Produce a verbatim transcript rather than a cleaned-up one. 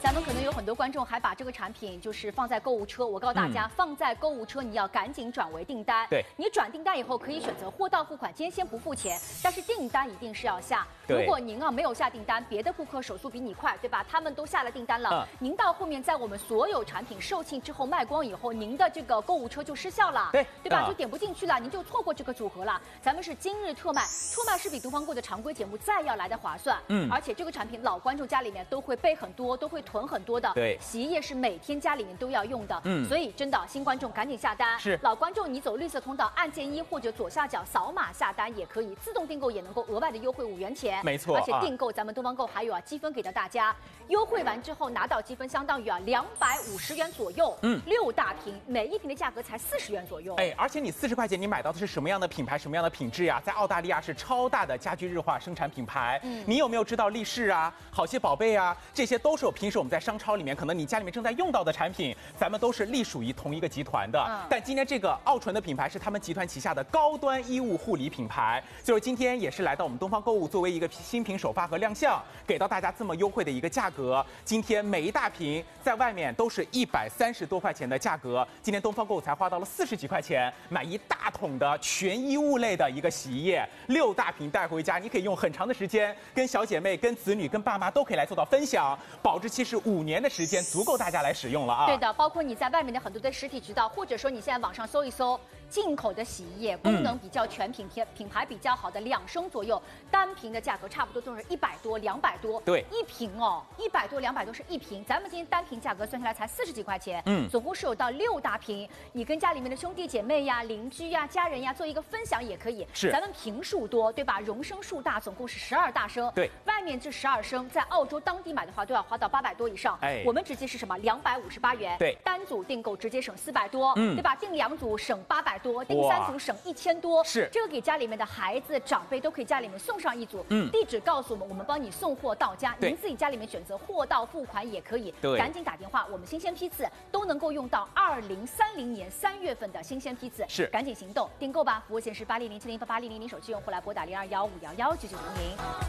咱们可能有很多观众还把这个产品就是放在购物车。我告诉大家，嗯、放在购物车你要赶紧转为订单。 对， 你转订单以后可以选择货到付款，今天先不付钱，但是订单一定是要下。如果您啊没有下订单，别的顾客手速比你快，对吧？他们都下了订单了，嗯、您到后面在我们所有产品售罄之后卖光以后，您的这个购物车就失效了， 对对吧？嗯、就点不进去了，您就错过这个组合了。咱们是今日特卖，特卖是比东方购的常规节目再要来的划算。嗯，而且这个产品老观众家里面都会备很多，都会囤很多的。 对， 洗衣液是每天家里面都要用的。嗯，所以真的新观众赶紧下单。 是， 老观众你走绿色通道，按键一或者左下角扫码下单也可以，自动订购也能够额外的优惠五元钱。 没错， 而且订购咱们东方购还有啊积分给到大家，优惠完之后拿到积分相当于啊两百五十元左右。嗯，六大瓶，每一瓶的价格才四十元左右。 哎，而且你四十块钱你买到的是什么样的品牌，什么样的品质呀？在澳大利亚是超大的家居日化生产品牌。嗯，你有没有知道力士啊、好些宝贝啊，这些都是有平时我们在商超里面可能你家里面正在用到的产品，咱们都是隶属于同一个集团的。嗯，但今天这个奥纯的品牌是他们集团旗下的高端衣物护理品牌，所以今天也是来到我们东方购物作为一个新品首发和亮相，给到大家这么优惠的一个价格。今天每一大瓶在外面都是一百三十多块钱的价格，今天东方购物才花到了四十几块钱，买一大桶的全衣物类的一个洗衣液，六大瓶带回家，你可以用很长的时间，跟小姐妹、跟子女、跟爸妈都可以来做到分享，保质期是五年的时间，足够大家来使用了啊。 对的，包括你在外面的很多的实体渠道，或者说你现在网上搜一搜。进口的洗衣液功能比较全，品品品牌比较好的两升左右，单瓶的价格差不多都是一百多、两百多。 对， 一瓶哦，一百多、两百多是一瓶。咱们今天单瓶价格算下来才四十几块钱，嗯，总共是有到六大瓶。你跟家里面的兄弟姐妹呀、邻居呀、家人呀做一个分享也可以。 是， 咱们瓶数多，对吧？容升数大，总共是十二大升。 对， 外面这十二升，在澳洲当地买的话都要花到八百多以上。哎，我们直接是什么？两百五十八元。 对， 单组订购直接省四百多，嗯，对吧？订两组省八百多，订三组。省一千多， 是这个给家里面的孩子、长辈都可以家里面送上一组。嗯，地址告诉我们，我们帮你送货到家。您自己家里面选择货到付款也可以。 对， 赶紧打电话，我们新鲜批次都能够用到二零三零年三月份的新鲜批次。 是， 赶紧行动订购吧！服务线是八零零七零八八零零零，手机用户来拨打零二幺五幺幺九九零零。